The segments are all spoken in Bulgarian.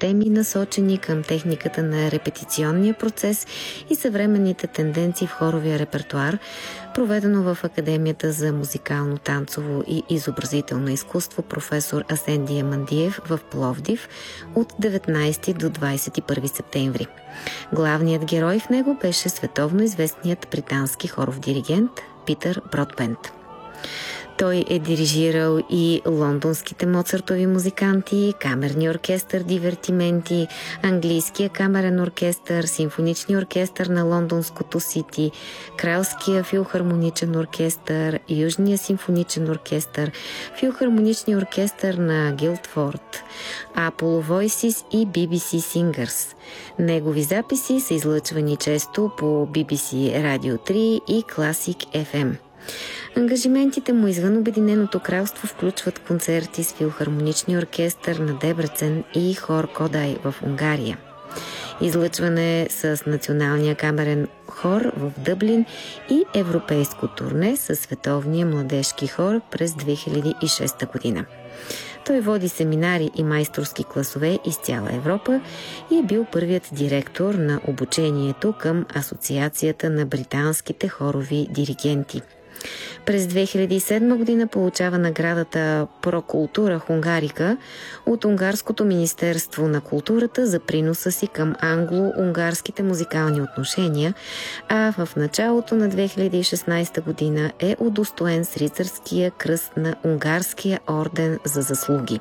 теми, насочени към техниката на репетиционния процес и съвременните тенденции в хоровия репертуар, проведено в Академията за музикално, танцово и изобразително изкуство професор Асен Диамандиев в Пловдив от 19 до 21 септември. Главният герой в него беше световно известният британски хоров диригент Питър Бродбент. Той е дирижирал и лондонските моцартови музиканти, камерния оркестър Дивертименти, английския камерен оркестър, симфоничния оркестър на лондонското Сити, кралския филхармоничен оркестър, южния симфоничен оркестър, филхармоничния оркестър на Гилдфорд, Apollo Voices и BBC Singers. Негови записи са излъчвани често по BBC Radio 3 и Classic FM. Ангажиментите му извън Обединеното кралство включват концерти с филхармоничния оркестър на Дебрецен и хор Кодай в Унгария. Излъчване с Националния камерен хор в Дъблин и европейско турне със Световния младежки хор през 2006 година. Той води семинари и майсторски класове из цяла Европа и е бил първият директор на обучението към Асоциацията на британските хорови диригенти. През 2007 година получава наградата Прокултура Хунгарика от Унгарското министерство на културата за приноса си към англо-унгарските музикални отношения, а в началото на 2016 година е удостоен с рицарския кръст на Унгарския орден за заслуги.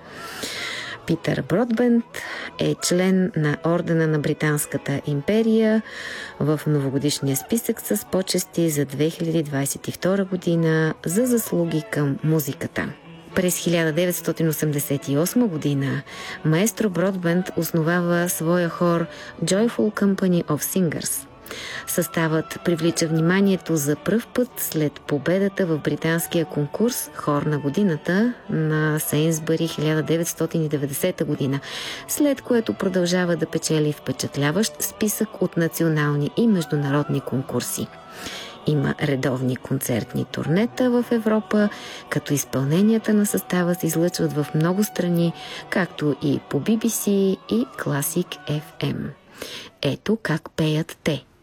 Питър Бродбент е член на Ордена на Британската империя в новогодишния списък с почести за 2022 година за заслуги към музиката. През 1988 година маестро Бродбент основава своя хор Joyful Company of Singers. Съставът привлича вниманието за пръв път след победата в британския конкурс Хор на годината на Сейнсбъри 1990 година, след което продължава да печели впечатляващ списък от национални и международни конкурси. Има редовни концертни турнета в Европа, като изпълненията на състава се излъчват в много страни, както и по BBC и Classic FM. Ето как пеят те.